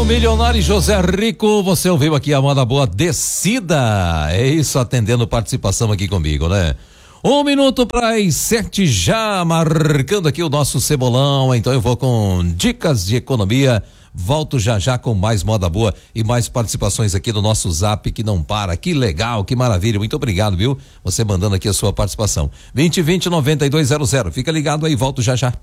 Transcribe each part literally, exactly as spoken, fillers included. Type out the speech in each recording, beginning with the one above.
milionário José Rico, você ouviu aqui a moda boa Descida. É isso, atendendo participação aqui comigo, né? Um minuto para as sete já, marcando aqui o nosso cebolão. Então eu vou com dicas de economia. Volto já já com mais moda boa e mais participações aqui no nosso zap que não para. Que legal, que maravilha. Muito obrigado, viu? Você mandando aqui a sua participação. vinte vinte noventa e dois zero zero. Fica ligado aí, volto já já.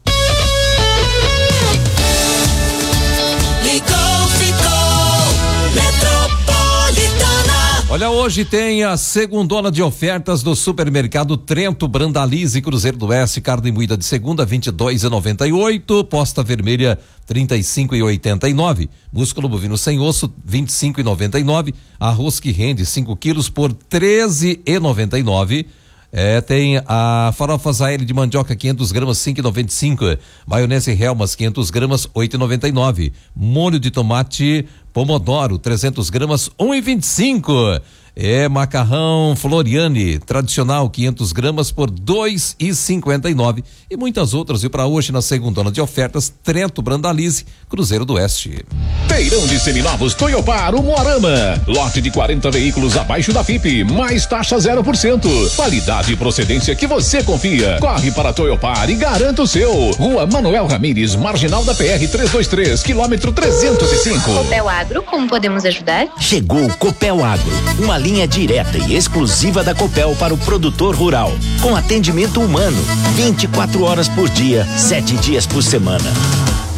Olha, hoje tem a segundona de ofertas do supermercado Trento, Brandalize, Cruzeiro do Oeste, carne moída de segunda, vinte e dois e noventa e oito, posta vermelha, trinta e cinco e oitenta e nove, músculo bovino sem osso, vinte e cinco e noventa e nove, arroz que rende cinco quilos por treze e noventa e nove. É, tem a farofa Zaire de mandioca quinhentas gramas, cinco e noventa e cinco, maionese Helmas quinhentas gramas, oito e noventa e nove, molho de tomate Pomodoro trezentas gramas, um e vinte e cinco. É macarrão Floriane tradicional quinhentas gramas por dois e cinquenta e nove, e muitas outras. E para hoje na segundona de ofertas, Trento, Brandalize, Cruzeiro do Oeste. Feirão de seminovos Toyopar Umuarama, lote de quarenta veículos abaixo da F I P, mais taxa zero por cento, qualidade e procedência que você confia. Corre para Toyopar e garanta o seu. Rua Manuel Ramires, marginal da P R trezentos e vinte e três, quilômetro trezentos e cinco. Copel Agro, como podemos ajudar? Chegou o Copel Agro, uma linha direta e exclusiva da Copel para o produtor rural, com atendimento humano, vinte e quatro horas por dia, sete dias por semana.